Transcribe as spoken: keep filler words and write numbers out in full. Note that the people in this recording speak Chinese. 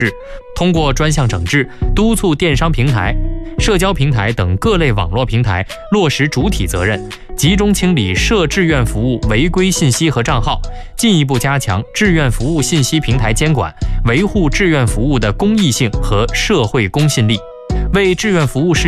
通过专项整治，督促电商平台、社交平台等各类网络平台落实主体责任，集中清理涉志愿服务违规信息和账号，进一步加强志愿服务信息平台监管，维护志愿服务的公益性和社会公信力，为志愿服务事